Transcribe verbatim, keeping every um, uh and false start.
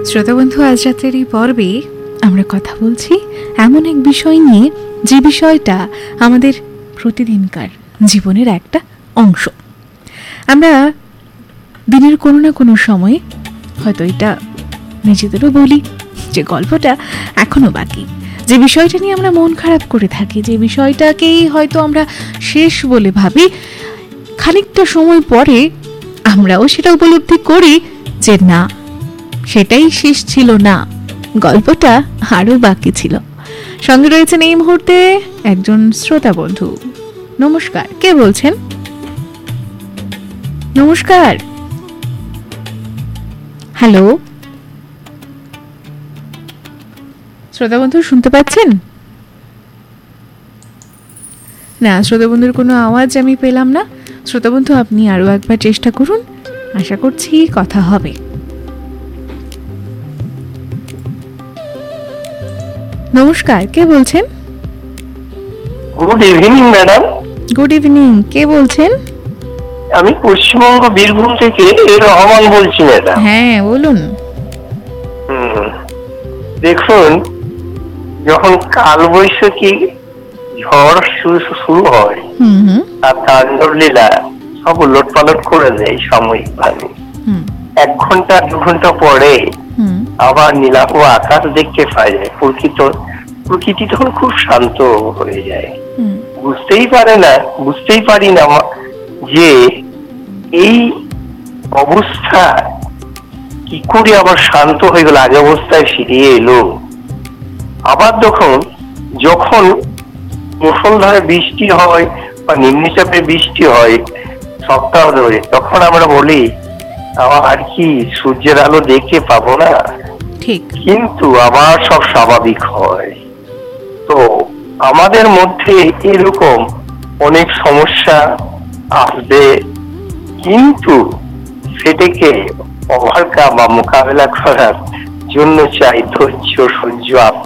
শ্রোতা বন্ধু, আজ রাতের এই পর্বে আমরা কথা বলছি এমন এক বিষয় নিয়ে, যে বিষয়টা আমাদের প্রতিদিনকার জীবনের একটা অংশ। আমরা দিনের কোনো না কোনো সময়ে হয়তো এটা নিজেদেরও বলি যে গল্পটা এখনো বাকি, যে বিষয়টা নিয়ে আমরা মন খারাপ করে থাকি, যে বিষয়টাকেই হয়তো আমরা শেষ বলে ভাবি, খানিকটা সময় পরে আমরাও সেটা উপলব্ধি করি যে না, সেটাই শেষ ছিল না, গল্পটা আরো বাকি ছিল। সঙ্গে রয়েছেন এই মুহূর্তে একজন শ্রোতা বন্ধু। নমস্কার, কে বলছেন? নমস্কার। হ্যালো শ্রোতা বন্ধু, শুনতে পাচ্ছেন? না, শ্রোতা বন্ধুর কোনো আওয়াজ আমি পেলাম না। শ্রোতা বন্ধু, আপনি আরো একবার চেষ্টা করুন, আশা করছি কথা হবে। নমস্কার, কে বলছেন? Good evening madam. Good evening, কে বলছেন? আমি পশ্চিমবঙ্গ বীরভূম থেকে রহমান বলছি ম্যাডাম। হ্যাঁ, বলুন। হুম, দেখুন, যখন কালবৈশাখী ঝড় শুরু হয় আর তাণ্ডব লীলা সব উলট পালট করে দেয় সাময়িক ভাবে, এক ঘন্টা দু ঘন্টা পরে আবার নীলাভ আকাশ দেখতে পাওয়া যায়। প্রকৃত প্রকৃতি তখন খুব শান্ত হয়ে যায়। বুঝতেই পারে না বুঝতেই পারি না যে এই অবস্থা কি করে আবার শান্ত হয়ে গেল, আগে অবস্থায় ফিরিয়ে এলো। আবার যখন যখন মুষলধারে বৃষ্টি হয় বা নিম্নচাপে বৃষ্টি হয় সপ্তাহ ধরে, তখন আমরা বলি আর কি সূর্যের আলো দেখতে পাবো না, ঠিক। কিন্তু আবার সব স্বাভাবিক হয়। তো আমাদের মধ্যে এরকম অনেক সমস্যা আসবে, কিন্তু সেটাকে ওভারকাম বা মোকাবেলা করার জন্য চাই ধৈর্য, সহ্য,